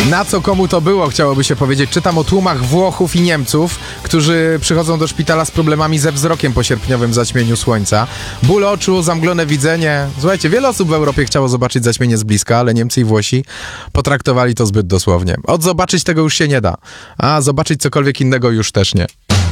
Na co komu to było, chciałoby się powiedzieć. Czytam o tłumach Włochów i Niemców, którzy przychodzą do szpitala z problemami ze wzrokiem po sierpniowym zaćmieniu słońca. Ból oczu, zamglone widzenie. Słuchajcie, wiele osób w Europie chciało zobaczyć zaćmienie z bliska, ale Niemcy i Włosi potraktowali to zbyt dosłownie. Zobaczyć tego już się nie da, a zobaczyć cokolwiek innego już też nie.